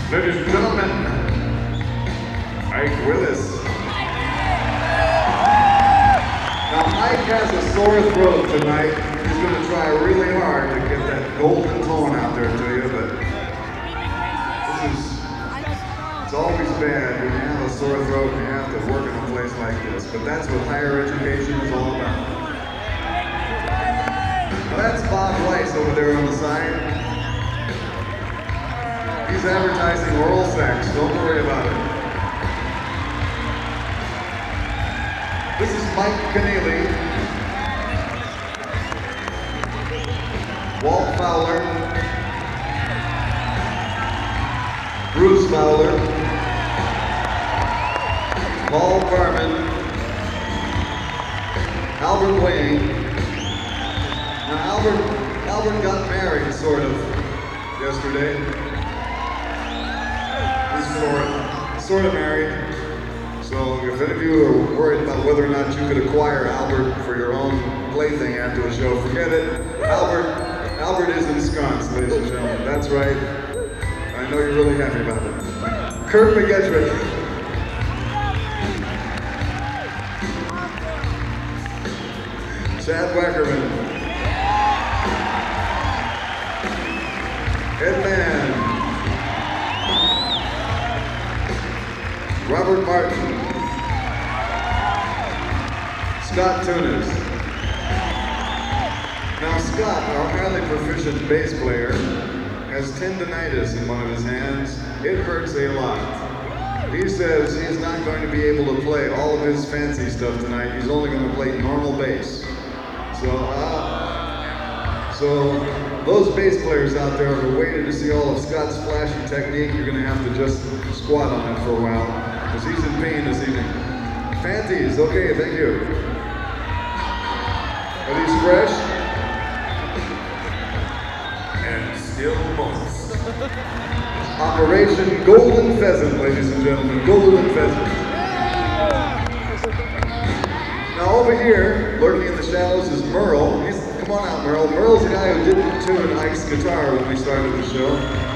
Ladies and gentlemen, Ike Willis. Now Ike has a sore throat tonight. He's going to try really hard to get that golden tone out there to you, but it's always bad when you have a sore throat and you have to work in a place like this. But that's what higher education is all about. Now that's Bob Weiss over there on the side. He's advertising oral sex, don't worry about it. This is Mike Keneally, Walt Fowler, Bruce Fowler, Paul Carmen, Albert Wayne. Now Albert got married, sort of, yesterday. Sort of married. So if any of you are worried about whether or not you could acquire Albert for your own plaything after the show, forget it. Albert is ensconced, ladies and gentlemen. That's right. I know you're really happy about it. Kurt McGettrick. Chad Wackerman. Ed Mann. Robert Martin, Scott Tunis. Now Scott, our highly proficient bass player, has tendinitis in one of his hands. It hurts a lot. He says he's not going to be able to play all of his fancy stuff tonight. He's only going to play normal bass. So those bass players out there who waited to see all of Scott's flashy technique, you're going to have to just squat on it for a while. Because he's in pain this evening. Fanties, okay, thank you. Are these fresh? And still moist. Operation Golden Pheasant, ladies and gentlemen, Golden Pheasant. Now over here, lurking in the shadows is Merle. Come on out, Merle. Merle's the guy who didn't tune Ike's guitar when we started the show.